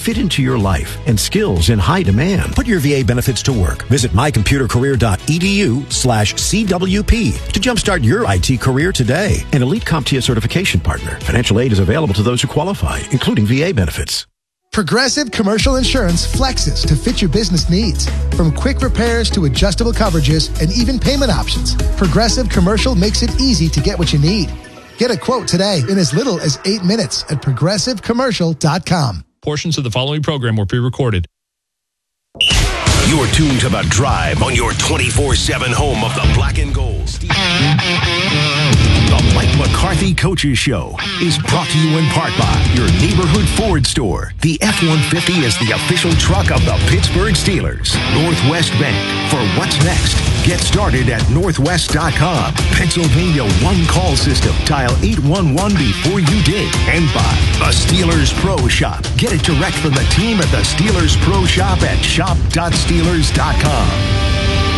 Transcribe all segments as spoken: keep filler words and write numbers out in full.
fit into your life and skills in high demand. Put your V A benefits to work. Visit mycomputercareer.edu slash CWP to jumpstart your I T career today. An Elite CompTIA certification partner. Financial aid is available to those who qualify, including V A benefits. Progressive Commercial Insurance flexes to fit your business needs. From quick repairs to adjustable coverages and even payment options, Progressive Commercial makes it easy to get what you need. Get a quote today in as little as eight minutes at progressive commercial dot com. Portions of the following program were pre-recorded. You're tuned to The Drive on your twenty-four seven home of the black and gold. The Mike McCarthy Coaches Show is brought to you in part by your neighborhood Ford store. The F one fifty is the official truck of the Pittsburgh Steelers. Northwest Bank. For what's next, get started at northwest dot com. Pennsylvania One Call System. Dial eight one one before you dig. And by the Steelers Pro Shop. Get it direct from the team at the Steelers Pro Shop at shop dot steelers dot com.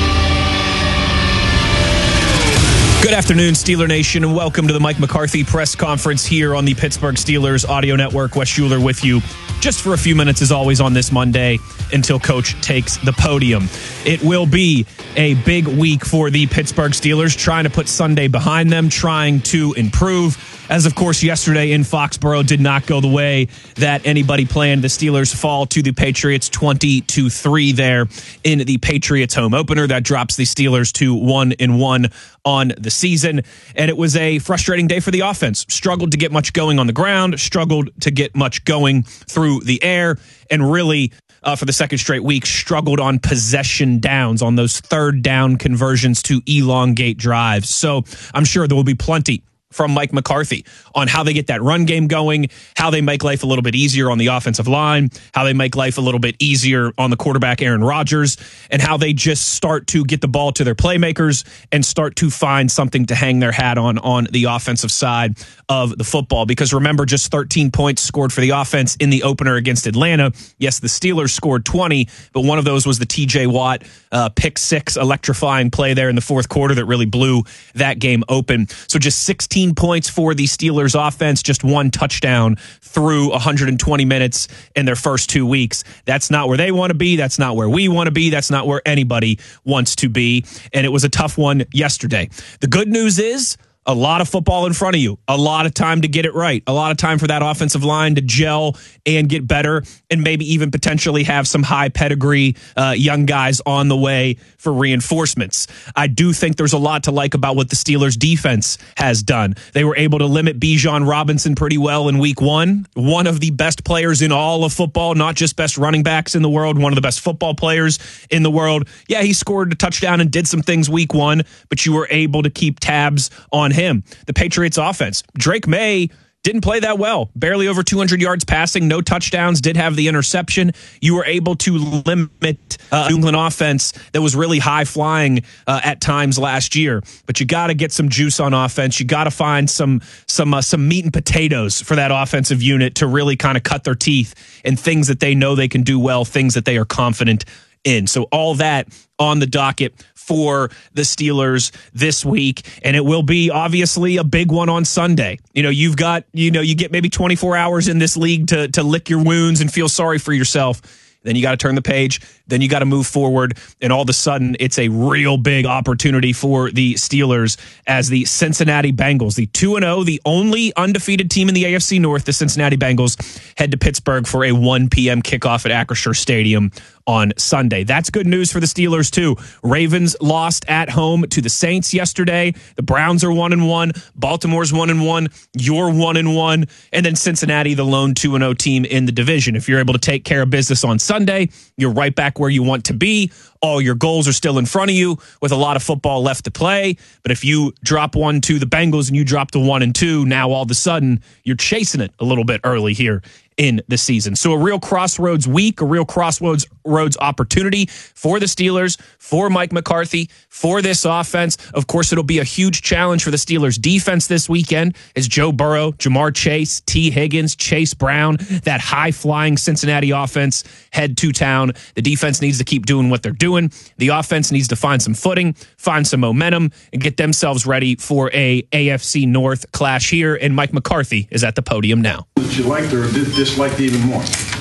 Good afternoon, Steeler Nation, and welcome to the Mike McCarthy press conference here on the Pittsburgh Steelers Audio Network. Wes Schuler with you just for a few minutes, as always, on this Monday until Coach takes the podium. It will be a big week for the Pittsburgh Steelers, trying to put Sunday behind them, trying to improve. As, of course, yesterday in Foxborough did not go the way that anybody planned. The Steelers fall to the Patriots twenty to three there in the Patriots home opener. That drops the Steelers to one and one on the season. And it was a frustrating day for the offense. Struggled to get much going on the ground, struggled to get much going through the air, and really, uh, for the second straight week, struggled on possession downs, on those third down conversions to elongate drives. So I'm sure there will be plenty from Mike McCarthy on how they get that run game going, how they make life a little bit easier on the offensive line, how they make life a little bit easier on the quarterback, Aaron Rodgers, and how they just start to get the ball to their playmakers and start to find something to hang their hat on on the offensive side of the football. Because remember, just thirteen points scored for the offense in the opener against Atlanta. Yes, the Steelers scored twenty, but one of those was the T J Watt uh, pick six electrifying play there in the fourth quarter that really blew that game open. So just sixteen points for the Steelers offense, just one touchdown through one hundred twenty minutes in their first two weeks. That's not where they want to be. That's not where we want to be. That's not where anybody wants to be. And it was a tough one yesterday. The good news is a lot of football in front of you, a lot of time to get it right, a lot of time for that offensive line to gel and get better, and maybe even potentially have some high pedigree uh, young guys on the way for reinforcements. I do think there's a lot to like about what the Steelers defense has done. They were able to limit Bijan Robinson pretty well in week one, one of the best players in all of football, not just best running backs in the world, one of the best football players in the world. Yeah, he scored a touchdown and did some things week one, but you were able to keep tabs on him. The Patriots offense, Drake May didn't play that well. Barely over two hundred yards passing, no touchdowns, did have the interception. You were able to limit uh, New England offense that was really high flying uh, at times last year. But you got to get some juice on offense. You got to find some some uh, some meat and potatoes for that offensive unit to really kind of cut their teeth in things that they know they can do well, things that they are confident in. So all that on the docket for the Steelers this week, and it will be obviously a big one on Sunday. You know, you've got, you know, you get maybe twenty-four hours in this league to to lick your wounds and feel sorry for yourself. Then you got to turn the page. Then you got to move forward. And all of a sudden, it's a real big opportunity for the Steelers as the Cincinnati Bengals, the two and oh, the only undefeated team in the A F C North, the Cincinnati Bengals, head to Pittsburgh for a one p.m. kickoff at Acrisure Stadium on Sunday. That's good news for the Steelers, too. Ravens lost at home to the Saints yesterday. The Browns are one and one. Baltimore's one and one. You're one and one. And then Cincinnati, the lone two and oh team in the division. If you're able to take care of business on Sunday, you're right back where you want to be. All your goals are still in front of you with a lot of football left to play. But if you drop one to the Bengals and you drop to one and two, now all of a sudden you're chasing it a little bit early here in the season. So a real crossroads week, a real crossroads roads opportunity for the Steelers, for Mike McCarthy, for this offense. Of course, it'll be a huge challenge for the Steelers defense this weekend as Joe Burrow, Jamar Chase, T. Higgins, Chase Brown, that high-flying Cincinnati offense head to town. The defense needs to keep doing what they're doing. The offense needs to find some footing, find some momentum, and get themselves ready for a A F C North clash here. And Mike McCarthy is at the podium now. That you liked or did dislike even more?